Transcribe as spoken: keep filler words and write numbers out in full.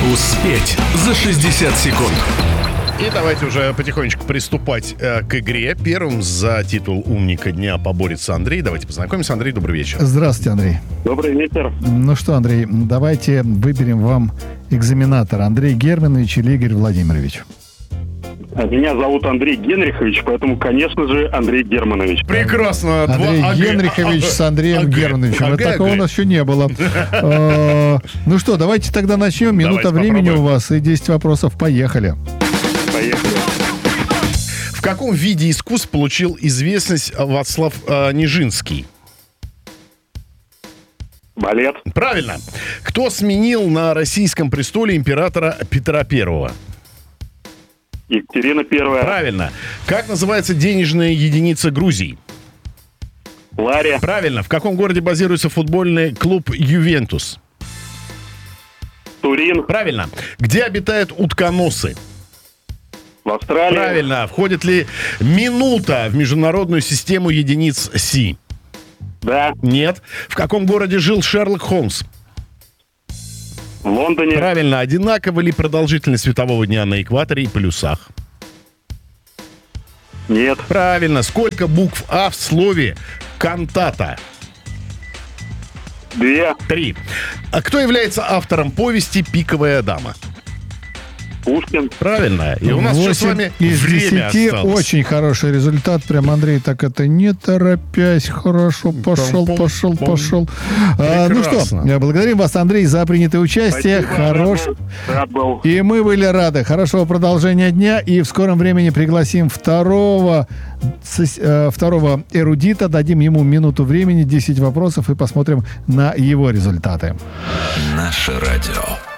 Успеть за шестьдесят секунд. И давайте уже потихонечку приступать э, к игре. Первым за титул умника дня поборется Андрей. Давайте познакомимся. Андрей, добрый вечер. Здравствуйте, Андрей. Добрый вечер. Ну что, Андрей, давайте выберем вам экзаменатора. Андрей Германович или Игорь Владимирович? Меня зовут Андрей Генрихович, поэтому, конечно же, Андрей Германович. Прекрасно. Андрей Два... Генрихович с Андреем АГ. Германовичем. АГ. Такого у нас еще не было. Э, Ну что, давайте тогда начнем. Минута Давайте времени попробуем. у вас и десять вопросов. Поехали. Поехали. В каком виде искусств получил известность Вацлав э, Нижинский? Балет. Правильно. Кто сменил на российском престоле императора Петра Первого? Екатерина Первая. Правильно. Как называется денежная единица Грузии? Лария. Правильно. В каком городе базируется футбольный клуб «Ювентус»? Турин. Правильно. Где обитают утконосы? В Австралии. Правильно. Входит ли минута в международную систему единиц Си? Да. Нет. В каком городе жил Шерлок Холмс? В Лондоне. Правильно. Одинакова ли продолжительность светового дня на экваторе и полюсах? Нет. Правильно. Сколько букв А в слове «кантата»? Две. Три. А кто является автором повести «Пиковая дама»? Пушкин. Правильно. И у нас еще с восемь вами из время десяти. осталось. Очень хороший результат. Прям, Андрей, так это не торопясь. Хорошо, пошел, Пом-пом, пошел, пом. пошел. А, ну что, Прекрасно. благодарим вас, Андрей, за принятое участие. Спасибо, Хорош. рад был. Рад был. И мы были рады. Хорошего продолжения дня. И в скором времени пригласим второго, сос- э, второго эрудита. Дадим ему минуту времени, десять вопросов и посмотрим на его результаты. Наше радио.